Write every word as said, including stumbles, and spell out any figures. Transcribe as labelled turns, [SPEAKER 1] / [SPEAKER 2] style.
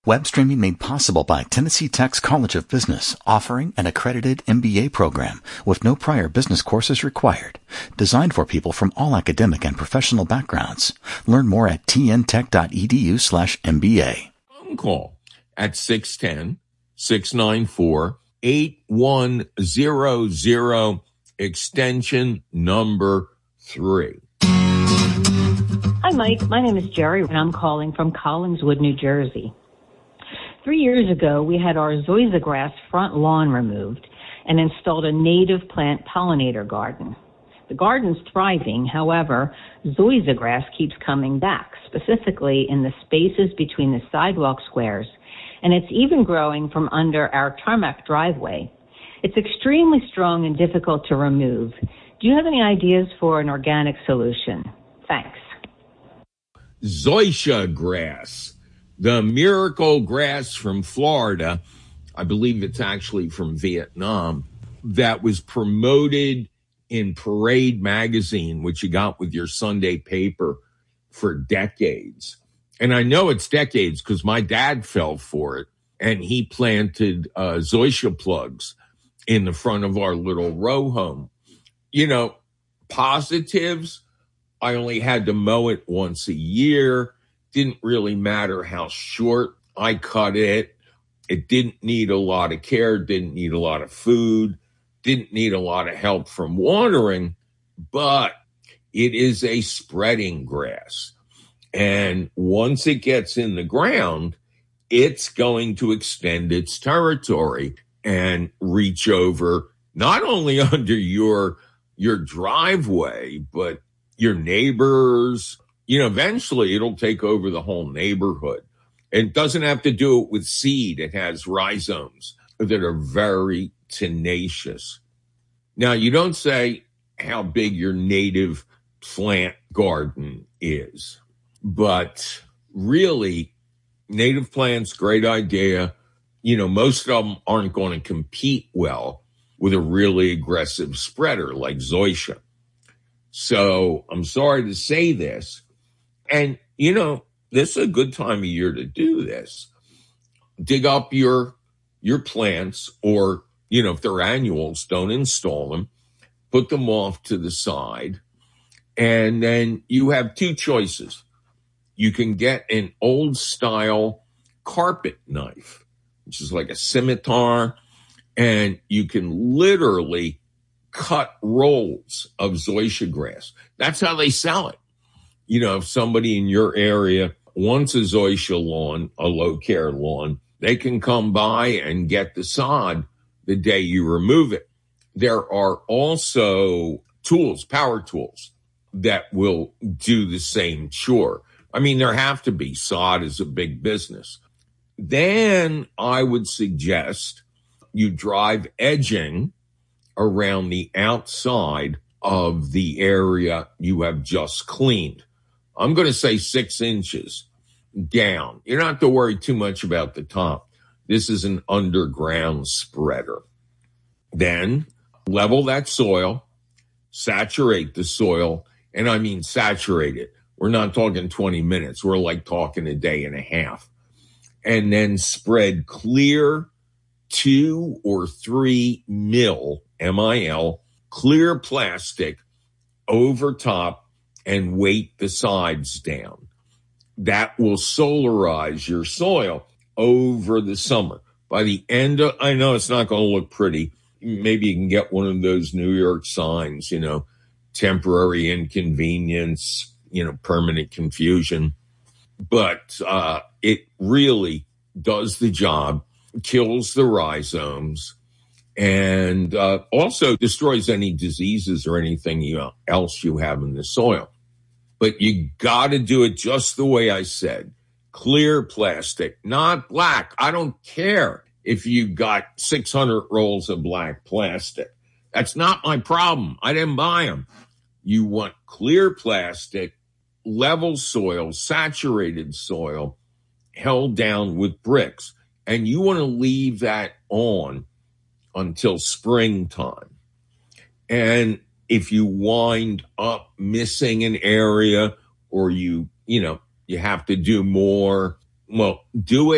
[SPEAKER 1] Web streaming made possible by Tennessee Tech's College of Business, offering an accredited M B A program with no prior business courses required. Designed for people from all academic and professional backgrounds. Learn more at tntech.edu slash MBA.
[SPEAKER 2] Phone call at six one zero, six nine four, eight one zero zero, extension number three.
[SPEAKER 3] Hi, Mike. My name is Jerry, and I'm calling from Collingswood, New Jersey. Three years ago, we had our zoysia grass front lawn removed and installed a native plant pollinator garden. The garden's thriving. However, zoysia grass keeps coming back, specifically in the spaces between the sidewalk squares, and it's even growing from under our tarmac driveway. It's extremely strong and difficult to remove. Do you have any ideas for an organic solution? Thanks.
[SPEAKER 2] Zoysia grass, the miracle grass from Florida, I believe it's actually from Vietnam, that was promoted in Parade magazine, which you got with your Sunday paper for decades. And I know it's decades because my dad fell for it, and he planted uh, zoysia plugs in the front of our little row home. You know, positives, I only had to mow it once a year. Didn't really matter how short I cut it. It didn't need a lot of care, didn't need a lot of food, didn't need a lot of help from watering, but it is a spreading grass. And once it gets in the ground, it's going to extend its territory and reach over not only under your, your driveway, but your neighbors. You know, eventually it'll take over the whole neighborhood. It doesn't have to do it with seed. It has rhizomes that are very tenacious. Now, you don't say how big your native plant garden is, but really, native plants, great idea. You know, most of them aren't going to compete well with a really aggressive spreader like zoysia. So I'm sorry to say this. And, you know, this is a good time of year to do this. Dig up your, your plants, or, you know, if they're annuals, don't install them. Put them off to the side. And then you have two choices. You can get an old style carpet knife, which is like a scimitar, and you can literally cut rolls of zoysia grass. That's how they sell it. You know, if somebody in your area wants a zoysia lawn, a low care lawn, they can come by and get the sod the day you remove it. There are also tools, power tools, that will do the same chore. I mean, there have to be. Sod is a big business. Then I would suggest you drive edging around the outside of the area you have just cleaned. I'm going to say six inches down. You don't have to worry too much about the top. This is an underground spreader. Then level that soil, saturate the soil, and I mean saturate it. We're not talking twenty minutes. We're like talking a day and a half. And then spread clear two or three mil, M I L, clear plastic over top and weight the sides down. That will solarize your soil over the summer. By the end of, I know it's not going to look pretty. Maybe you can get one of those New York signs, you know, temporary inconvenience, you know, permanent confusion. But uh, it really does the job, kills the rhizomes, and uh, also destroys any diseases or anything you, else you have in the soil. But you got to do it just the way I said. Clear plastic, not black. I don't care if you got six hundred rolls of black plastic. That's not my problem. I didn't buy them. You want clear plastic, level soil, saturated soil, held down with bricks. And you want to leave that on until springtime. And if you wind up missing an area, or you, you know, you have to do more, well, do it